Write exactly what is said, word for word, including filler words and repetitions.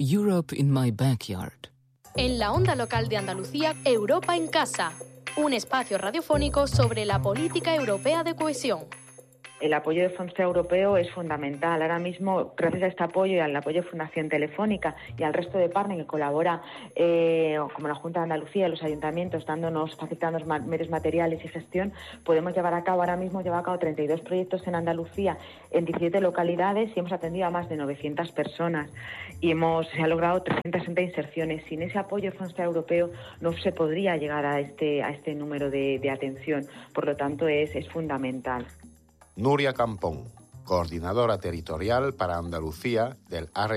Europe in my backyard. En la onda local de Andalucía, Europa en casa, un espacio radiofónico sobre la política europea de cohesión. El apoyo de FONSTEA europeo es fundamental. Ahora mismo, gracias a este apoyo y al apoyo de Fundación Telefónica y al resto de partners que colabora, eh, como la Junta de Andalucía, los ayuntamientos, dándonos, facilitándonos ma- medios materiales y gestión, podemos llevar a cabo, ahora mismo lleva a cabo treinta y dos proyectos en Andalucía, en diecisiete localidades, y hemos atendido a más de novecientas personas y hemos se ha logrado trescientas sesenta inserciones. Sin ese apoyo de FONSTEA europeo no se podría llegar a este, a este número de, de atención. Por lo tanto, es, es fundamental. Nuria Campón, coordinadora territorial para Andalucía del A R